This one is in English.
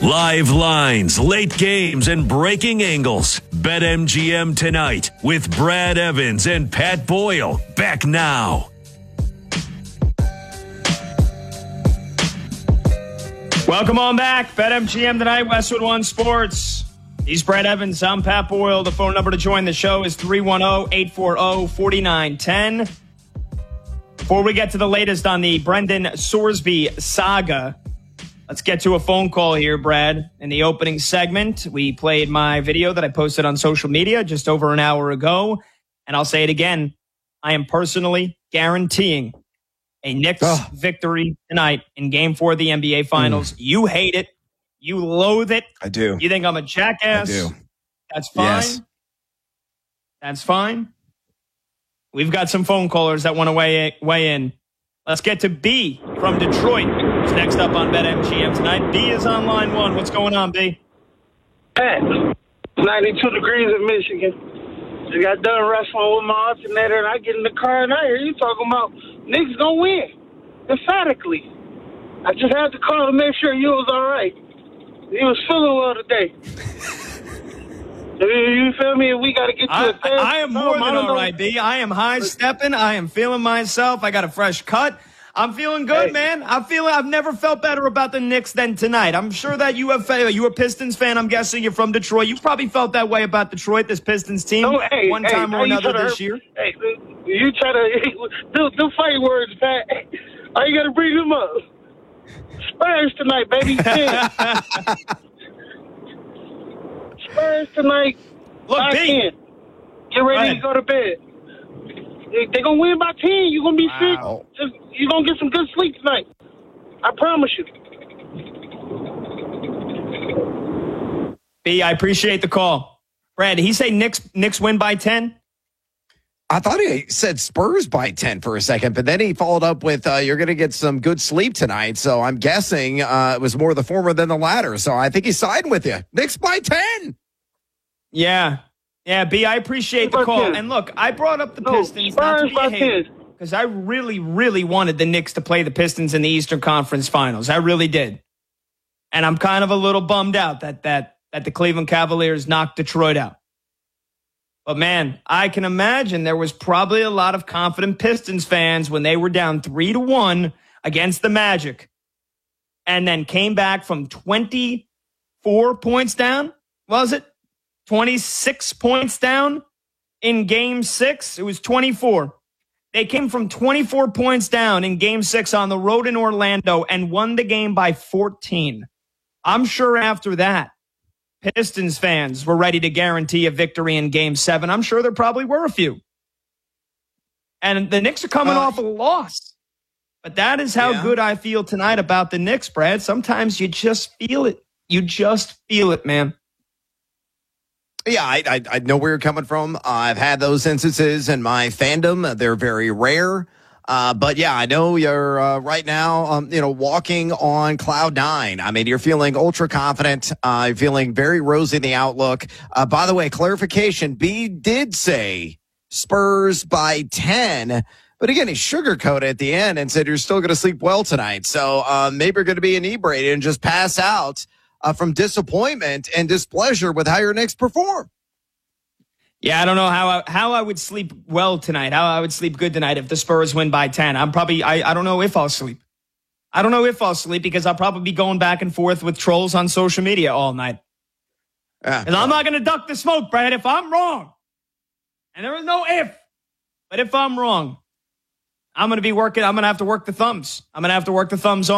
Live lines, late games, and breaking angles. BetMGM tonight with Brad Evans and Pat Boyle. Back now. Welcome on back. BetMGM tonight, Westwood One Sports. He's Brad Evans. I'm Pat Boyle. The phone number to join the show is 310-840-4910. Before we get to the latest on the Brendan Sorsby saga, let's get to a phone call here, Brad. In the opening segment, we played my video that I posted on social media just over an hour ago. And I'll say it again. I am personally guaranteeing a Knicks victory tonight in Game 4 of the NBA Finals. You hate it. You loathe it. I do. You think I'm a jackass. I do. That's fine. Yes. That's fine. We've got some phone callers that want to weigh in. Let's get to B from Detroit. Who's next up on BetMGM tonight? B is on line one. What's going on, B? Pat, 92 degrees in Michigan. Just got done wrestling with my alternator, and I get in the car, and I hear you talking about Knicks gonna win. Emphatically. I just had to call to make sure you was all right. You was feeling well today. You feel me? We got to get you a test. I am more than all right, B. I am high-stepping. I am feeling myself. I got a fresh cut. I'm feeling good, man. I've never felt better about the Knicks than tonight. I'm sure that you're a Pistons fan. I'm guessing you're from Detroit. You probably felt that way about Detroit, this Pistons team, one time or another this year. Hey, you try to do fight words, Pat. All you got to bring them up. Spurs tonight, baby. Spurs tonight. Look, B. Get ready to go to bed. They're going to win by 10. You're going to be sick. You're going to get some good sleep tonight. I promise you. B, I appreciate the call. Brad, did he say Knicks win by 10? I thought he said Spurs by 10 for a second, but then he followed up with, you're going to get some good sleep tonight. So I'm guessing it was more the former than the latter. So I think he's siding with you. Knicks by 10. Yeah. Yeah, B, I appreciate the call. And look, I brought up the Pistons not to be a hater, because I really, really wanted the Knicks to play the Pistons in the Eastern Conference Finals. I really did. And I'm kind of a little bummed out that the Cleveland Cavaliers knocked Detroit out. But, man, I can imagine there was probably a lot of confident Pistons fans when they were down 3-1 against the Magic and then came back from 24 points down. Was it 26 points down in Game 6? It was 24. They came from 24 points down in Game 6 on the road in Orlando and won the game by 14. I'm sure after that, Pistons fans were ready to guarantee a victory in Game 7. I'm sure there probably were a few. And the Knicks are coming off a loss. But that is how good I feel tonight about the Knicks, Brad. Sometimes you just feel it. You just feel it, man. Yeah, I know where you're coming from. I've had those instances in my fandom. They're very rare. But yeah, I know you're right now, walking on cloud nine. I mean, you're feeling ultra confident. You're feeling very rosy in the outlook. By the way, clarification, B did say Spurs by 10. But again, he sugarcoated at the end and said you're still going to sleep well tonight. So maybe you're going to be inebriated and just pass out from disappointment and displeasure with how your Knicks perform. Yeah, I don't know how I would sleep well tonight, how I would sleep good tonight if the Spurs win by 10. I don't know if I'll sleep. I don't know if I'll sleep because I'll probably be going back and forth with trolls on social media all night. And I'm not going to duck the smoke, Brad, if I'm wrong. And there is no if. But if I'm wrong, I'm going to have to work the thumbs. I'm going to have to work the thumbs on.